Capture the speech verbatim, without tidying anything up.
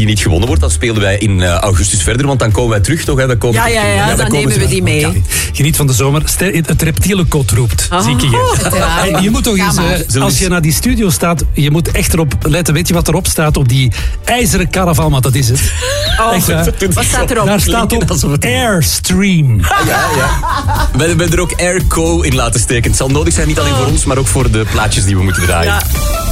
niet gewonnen wordt, dan spelen wij in uh, augustus verder, want dan komen wij terug toch? Hè? Dan komen ja, ja, ja, ja, dan, dan nemen we die mee. Ja. Geniet van de zomer. Het reptielenkot roept, oh, zie ik hier. Ja, je moet toch eens, uh, als je naar die studio staat, je moet echt erop letten. Weet je wat erop staat op die ijzeren caravan? Want dat is het. Oh, echt, uh, wat staat erop? Daar staat op Airstream. Ah, ja, ja. We hebben er ook Airco in laten steken. Het zal nodig zijn, niet alleen voor ons, maar ook voor de plaatjes die we moeten draaien. Ja.